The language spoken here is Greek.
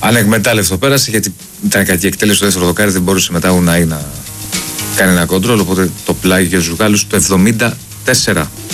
ανεκμετάλλευτο πέρασε, γιατί ήταν κακή εκτέλεση στο δεύτερο δοκάρι, δεν μπορούσε μετά ο Ουνάι να κάνει ένα κόντρολ. Οπότε το πλάγι για τους Γάλλους το 74.